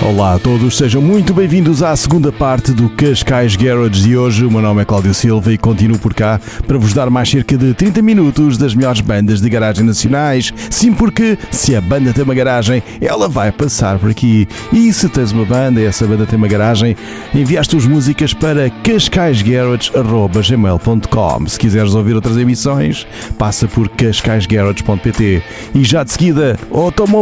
Olá a todos, sejam muito bem-vindos à segunda parte do Cascais Garage de hoje. O meu nome é Cláudio Silva e continuo por cá para vos dar mais cerca de 30 minutos das melhores bandas de garagem nacionais. Sim, porque se a banda tem uma garagem, ela vai passar por aqui. E se tens uma banda e essa banda tem uma garagem, envia as tuas músicas para cascaisgarage@gmail.com. Se quiseres ouvir outras emissões, passa por cascaisgarage.pt. E já de seguida,